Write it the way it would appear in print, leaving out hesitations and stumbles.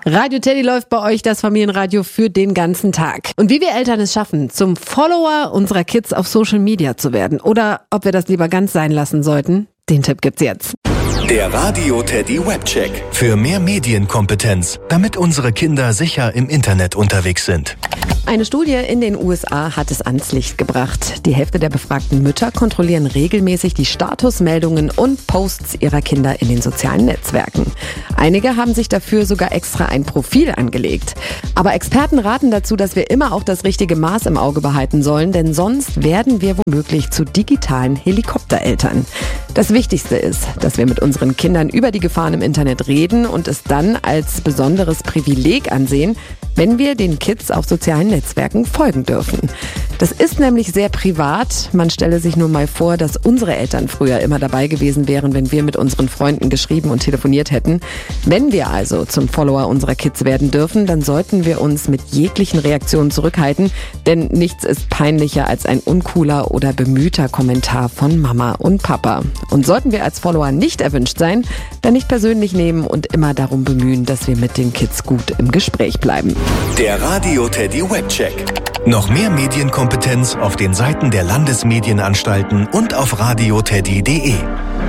Radio Teddy läuft bei euch, das Familienradio für den ganzen Tag. Und wie wir Eltern es schaffen, zum Follower unserer Kids auf Social Media zu werden oder ob wir das lieber ganz sein lassen sollten, den Tipp gibt's jetzt. Der Radio Teddy Webcheck. Für mehr Medienkompetenz, damit unsere Kinder sicher im Internet unterwegs sind. Eine Studie in den USA hat es ans Licht gebracht. Die Hälfte der befragten Mütter kontrollieren regelmäßig die Statusmeldungen und Posts ihrer Kinder in den sozialen Netzwerken. Einige haben sich dafür sogar extra ein Profil angelegt. Aber Experten raten dazu, dass wir immer auch das richtige Maß im Auge behalten sollen, denn sonst werden wir womöglich zu digitalen Helikoptereltern. Das Wichtigste ist, dass wir mit unseren Kindern über die Gefahren im Internet reden und es dann als besonderes Privileg ansehen, wenn wir den Kids auf sozialen Netzwerken folgen dürfen. Das ist nämlich sehr privat. Man stelle sich nur mal vor, dass unsere Eltern früher immer dabei gewesen wären, wenn wir mit unseren Freunden geschrieben und telefoniert hätten. Wenn wir also zum Follower unserer Kids werden dürfen, dann sollten wir uns mit jeglichen Reaktionen zurückhalten, denn nichts ist peinlicher als ein uncooler oder bemühter Kommentar von Mama und Papa. Und sollten wir als Follower nicht erwünscht sein, dann nicht persönlich nehmen und immer darum bemühen, dass wir mit den Kids gut im Gespräch bleiben. Der Radio Teddy Webcheck. Noch mehr Medienkompetenz auf den Seiten der Landesmedienanstalten und auf radioteddy.de.